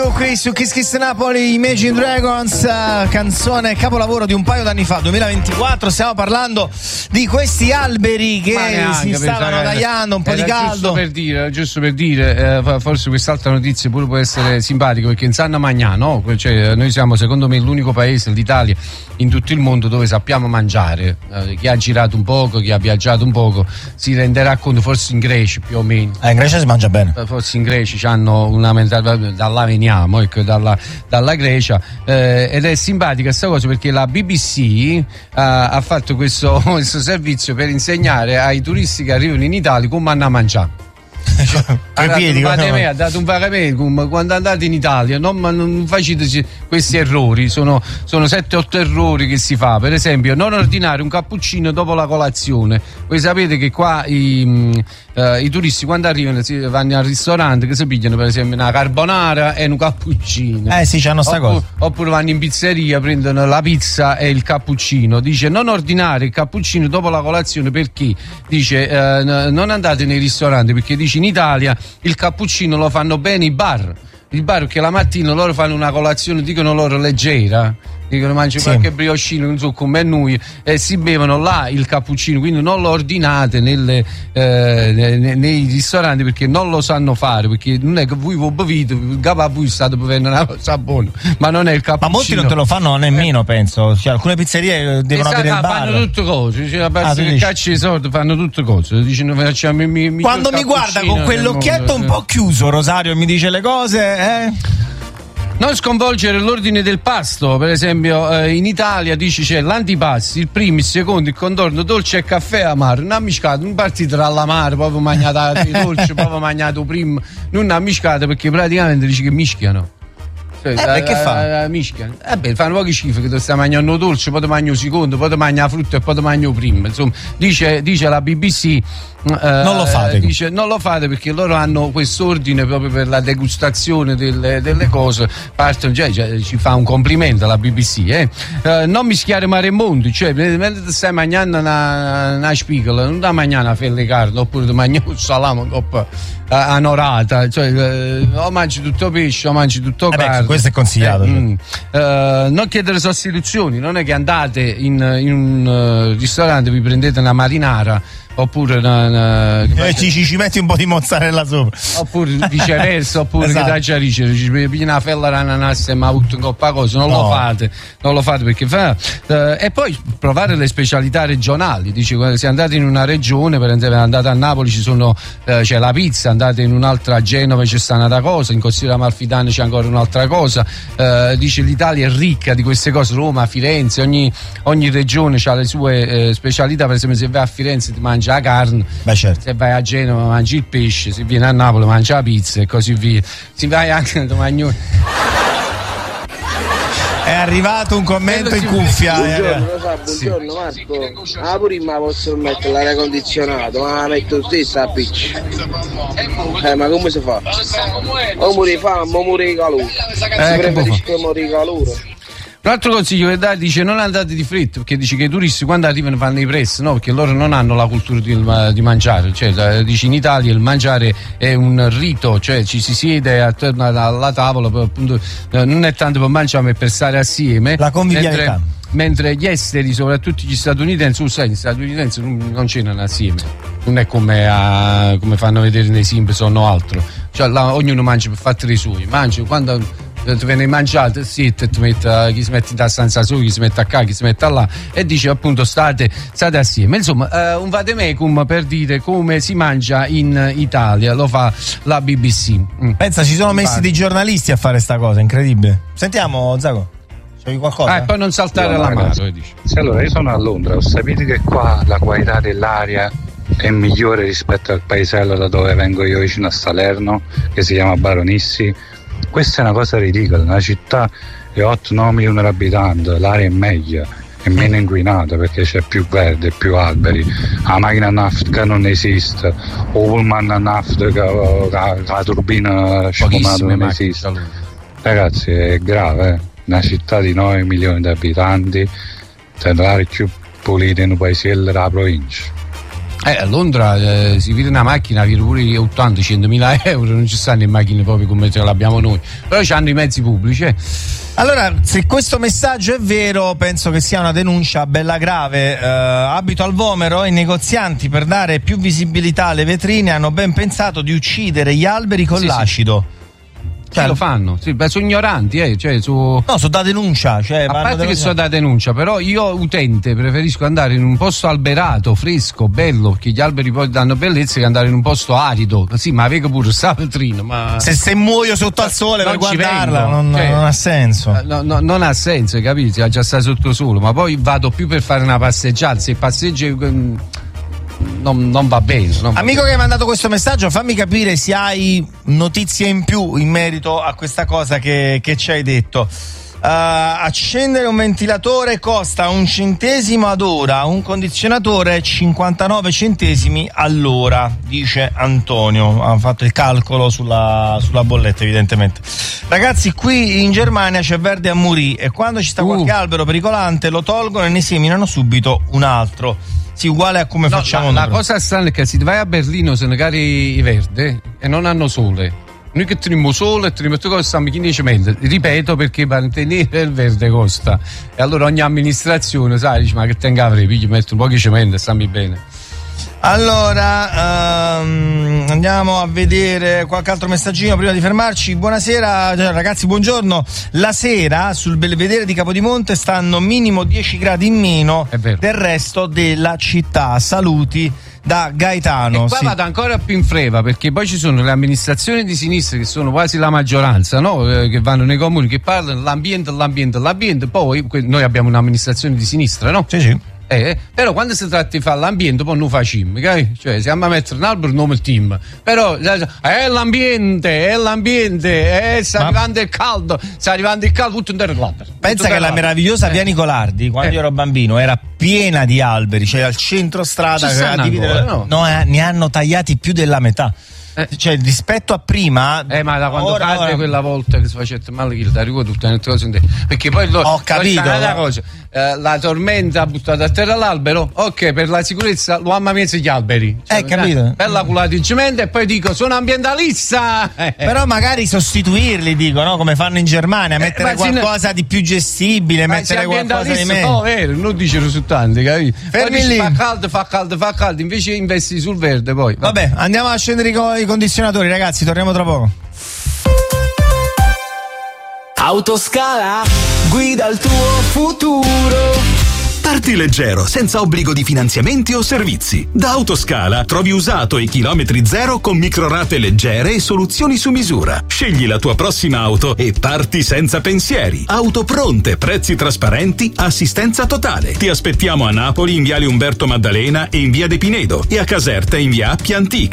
nuovo qui su Kiss Kiss Napoli, Imagine Dragons, canzone capolavoro di un paio d'anni fa, 2024. Stiamo parlando di questi alberi che si stavano tagliando, un po' di caldo. Giusto per dire, forse quest'altra notizia pure può essere simpatica, perché in Sanna Magnà, no? Cioè, noi siamo secondo me l'unico paese, l'Italia, in tutto il mondo dove sappiamo mangiare. Chi ha girato un poco, chi ha viaggiato un poco si renderà conto, forse in Grecia più o meno. In Grecia si mangia bene. Forse in Grecia hanno una mentalità, da là veniamo, ecco, dalla Grecia, ed è simpatica questa cosa perché la BBC ha fatto questo servizio per insegnare ai turisti che arrivano in Italia come hanno a mangiare. Ha dato un pagamento quando andate in Italia, non facete questi errori, sono 7-8 errori che si fa. Per esempio, non ordinare un cappuccino dopo la colazione. Voi sapete che qua i turisti quando arrivano vanno al ristorante, che si pigliano per esempio una carbonara e un cappuccino. Sì, c'hanno sta cosa. Oppure vanno in pizzeria, prendono la pizza e il cappuccino. Dice non ordinare il cappuccino dopo la colazione, perché dice non andate nei ristoranti, perché dice in Italia il cappuccino lo fanno bene i bar, che la mattina loro fanno una colazione, dicono loro leggera, dicono mangi qualche brioscino, non so come noi, e si bevono là il cappuccino, quindi non lo ordinate nei ristoranti, perché non lo sanno fare, perché non è che voi vi bevete, voi state bevendo una cosa buona, ma non è il cappuccino. Ma molti non te lo fanno nemmeno, penso, cioè, alcune pizzerie devono avere il bar. Fanno tutte cose, cioè, a parte che cacci i soldi fanno tutte cose, dicono facciamo quando mi guarda con quell'occhietto un po' chiuso, Rosario, mi dice le cose, Non sconvolgere l'ordine del pasto, per esempio in Italia dice c'è l'antipasto, il primo, il secondo, il contorno, dolce e caffè amaro. Non mischiate, non partite dall'amaro, proprio mangiate il dolce, proprio mangiate primo, non mischiate, perché praticamente dice che mischiano. Cioè, che fa? Mischiano. Fanno pochi schifo, che tu stai mangiando dolce, poi ti mangi il secondo, poi ti mangi la frutta e poi ti mangi il primo. Insomma, dice la BBC. Non lo fate. Dice non lo fate, perché loro hanno quest'ordine proprio per la degustazione delle cose. Partono, ci fa un complimento alla BBC. Non mischiare mare e mondo, cioè mentre ti stai mangiando una spigola, non da mangiare una fella di carne, oppure ti mangi un salame a norata, cioè o mangi tutto pesce o mangi tutto carne. Questo è consigliato. Non chiedere sostituzioni, non è che andate in un ristorante, vi prendete una marinara oppure ci metti un po' di mozzarella sopra, oppure viceversa, oppure esatto. Che già dice pigli una fella d'ananas e mi ha avuto un coppa cosa, non lo fate perché e poi provare le specialità regionali. Dice, se andate in una regione, per esempio andate a Napoli c'è la pizza, andate in un'altra, a Genova c'è sta un'altra cosa, in Costiera Amalfitana c'è ancora un'altra cosa. Dice l'Italia è ricca di queste cose, Roma, Firenze, ogni regione ha le sue specialità. Per esempio se vai a Firenze ti mangi la carne, certo. Se vai a Genova mangi il pesce, se vieni a Napoli mangi la pizza e così via. Se vai anche a Domagno. È arrivato un commento in cuffia. Buongiorno Marco. Prima posso mettere l'aria condizionato, ma la metto lo stesso a picci. Ma come si fa? O muore di fame o muore di calore. Si preferisce morire di calore. Un altro consiglio che dà, dice non andate di fretta, perché dice che i turisti quando arrivano fanno i prezzi, no? Perché loro non hanno la cultura di mangiare, cioè dice in Italia il mangiare è un rito, cioè ci si siede attorno alla tavola, appunto, non è tanto per mangiare ma per stare assieme. La convivialità. Mentre gli esteri, soprattutto gli statunitensi, gli statunitensi non cenano assieme, non è come fanno vedere nei Simpson o altro, cioè là, ognuno mangia per fatti i suoi, mangia quando ti viene mangiato, sì, chi si mette in stanza su, chi si mette a qua, chi si mette là, e dice appunto state assieme. Insomma, un vademecum per dire come si mangia in Italia, lo fa la BBC. Pensa, ci sono messi dei giornalisti a fare sta cosa, incredibile. Sentiamo, Zago. C'è qualcosa? E poi non saltare la mano. Sì, allora io sono a Londra, ho sapete che qua la qualità dell'aria è migliore rispetto al paesello da dove vengo io, vicino a Salerno, che si chiama Baronissi. Questa è una cosa ridicola, una città è 8-9 milioni di abitanti, l'aria è meglio, è meno inquinata perché c'è più verde, più alberi, la macchina a nafta non esiste, o pullman a nafta che la turbina sciumata non esiste. Ragazzi, è grave, una città di 9 milioni di abitanti, c'è l'aria più pulita in un paesello della provincia. A Londra si vede una macchina che pure 80-100.000 euro, non ci stanno in macchine proprio come ce l'abbiamo noi, però hanno i mezzi pubblici. Allora, se questo messaggio è vero, penso che sia una denuncia bella grave. Abito al Vomero e i negozianti, per dare più visibilità alle vetrine, hanno ben pensato di uccidere gli alberi con l'acido. Sì. Cioè, lo fanno, sì, sono ignoranti, No, sono da denuncia. Cioè, a parte che sono da denuncia, però io utente preferisco andare in un posto alberato, fresco, bello, perché gli alberi poi danno bellezza, che andare in un posto arido. Sì, ma vega pure sta vetrina, ma se muoio sotto al sole per guardarla non ha senso. Non ha senso, capito? Già sta sotto sole, ma poi vado più per fare una passeggiata, se passeggio non va bene. Amico che hai mandato questo messaggio, fammi capire se hai notizie in più in merito a questa cosa che ci hai detto. Accendere un ventilatore costa 1 centesimo ad ora, un condizionatore 59 centesimi all'ora, dice Antonio. Ha fatto il calcolo sulla bolletta, evidentemente. Ragazzi, qui in Germania c'è verde a morì e quando ci sta qualche albero pericolante lo tolgono e ne seminano subito un altro. Sì, uguale a come facciamo noi. La cosa strana è che se vai a Berlino sono cari i verdi e non hanno sole. Noi che teniamo sole e teniamo tutte cose, stiamo in cemento. Ripeto, perché mantenere il verde costa. E allora ogni amministrazione, sai, dice, ma che tenga avrei, pigli, metto un po' di cemento e stammi bene. Allora, andiamo a vedere qualche altro messaggino prima di fermarci. Buonasera ragazzi, buongiorno. La sera sul Belvedere di Capodimonte stanno minimo 10 gradi in meno del resto della città. Saluti da Gaetano. E qua vado ancora più in freva, perché poi ci sono le amministrazioni di sinistra che sono quasi la maggioranza, no? Che vanno nei comuni, che parlano l'ambiente, poi noi abbiamo un'amministrazione di sinistra, no? Sì. Però quando si tratta di fare l'ambiente poi non facciamo, capi? Cioè siamo a mettere un albero non il team, però è l'ambiente, sta arrivando il caldo, tutto intero l'albero. Pensa che la meravigliosa via Nicolardi, quando io ero bambino, era piena di alberi, cioè al centro strada ne hanno tagliati più della metà. Cioè rispetto a prima, ma da quando cadde quella volta che si faceva male che da ricordo tutte le cose, perché poi ho capito cosa, la tormenta ha buttato a terra l'albero, ok, per la sicurezza lo hanno messo gli alberi, capito? Bella culata in cemento, e poi dico sono ambientalista, però magari sostituirli, dico, no? Come fanno in Germania, mettere qualcosa di più gestibile, mettere qualcosa di meno. Non dice risultante, capito? Fermi lì. Fa caldo, invece investi sul verde poi. Vabbè, andiamo a scendere i condizionatori, ragazzi, torniamo tra poco. Autoscala, guida il tuo futuro. Parti leggero, senza obbligo di finanziamenti o servizi. Da Autoscala trovi usato e chilometri zero con microrate leggere e soluzioni su misura. Scegli la tua prossima auto e parti senza pensieri. Auto pronte, prezzi trasparenti, assistenza totale. Ti aspettiamo a Napoli in viale Umberto Maddalena e in via De Pinedo, e a Caserta in via Appia Antica.